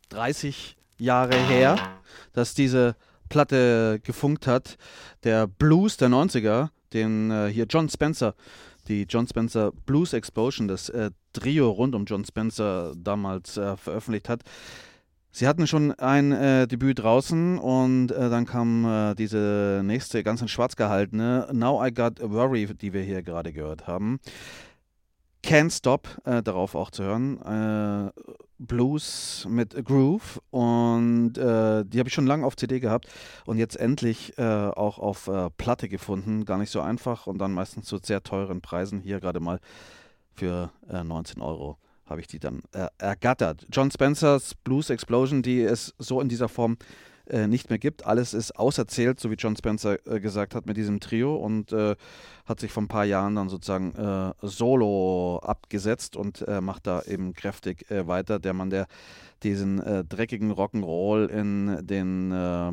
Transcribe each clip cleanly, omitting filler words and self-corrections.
30 Jahre her, dass diese Platte gefunkt hat. Der Blues der 90er, den hier Jon Spencer, die Jon Spencer Blues Explosion, das Trio rund um Jon Spencer damals veröffentlicht hat. Sie hatten schon ein Debüt draußen und dann kam diese nächste, ganz in schwarz gehaltene Now I Got a Worry, die wir hier gerade gehört haben. Can't Stop, darauf auch zu hören. Blues mit Groove und die habe ich schon lange auf CD gehabt und jetzt endlich auch auf Platte gefunden. Gar nicht so einfach und dann meistens zu sehr teuren Preisen. Hier gerade mal für 19 Euro habe ich die dann ergattert. Jon Spencers Blues Explosion, die es so in dieser Form nicht mehr gibt. Alles ist auserzählt, so wie Jon Spencer gesagt hat, mit diesem Trio und hat sich vor ein paar Jahren dann sozusagen solo abgesetzt und macht da eben kräftig weiter. Der Mann, der diesen dreckigen Rock'n'Roll in den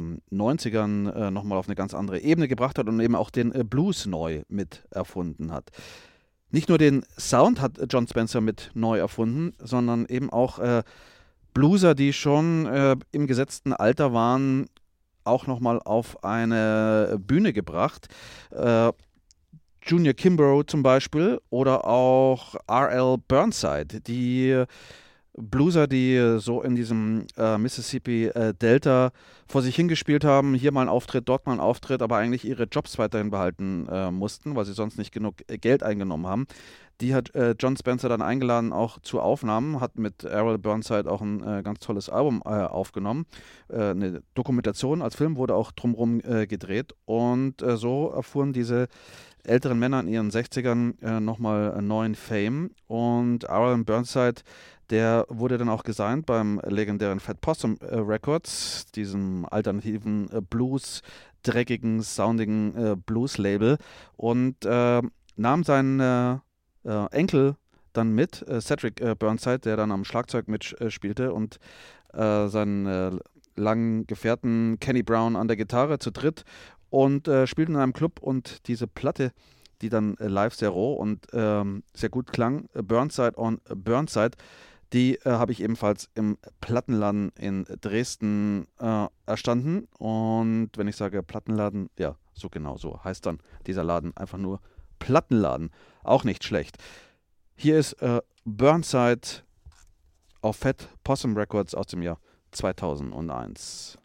90ern nochmal auf eine ganz andere Ebene gebracht hat und eben auch den Blues neu mit erfunden hat. Nicht nur den Sound hat Jon Spencer mit neu erfunden, sondern eben auch Blueser, die schon im gesetzten Alter waren, auch nochmal auf eine Bühne gebracht. Junior Kimbrough zum Beispiel oder auch R.L. Burnside, die Blueser, die so in diesem Mississippi Delta vor sich hingespielt haben, hier mal einen Auftritt, dort mal einen Auftritt, aber eigentlich ihre Jobs weiterhin behalten mussten, weil sie sonst nicht genug Geld eingenommen haben. Die hat Jon Spencer dann eingeladen, auch zu Aufnahmen, hat mit R.L. Burnside auch ein ganz tolles Album aufgenommen. Eine Dokumentation als Film wurde auch drumherum gedreht und so erfuhren diese älteren Männer in ihren 60ern nochmal neuen Fame und R.L. Burnside, der wurde dann auch gesigned beim legendären Fat Possum Records, diesem alternativen Blues, dreckigen, soundigen Blues-Label und nahm seinen Enkel dann mit, Cedric Burnside, der dann am Schlagzeug mitspielte und seinen langen Gefährten Kenny Brown an der Gitarre zu dritt und spielten in einem Club und diese Platte, die dann live sehr roh und sehr gut klang, Burnside on Burnside, die habe ich ebenfalls im Plattenladen in Dresden erstanden. Und wenn ich sage Plattenladen, ja, so genau so heißt dann dieser Laden einfach nur Plattenladen. Auch nicht schlecht. Hier ist Burnside auf Fat Possum Records aus dem Jahr 2001.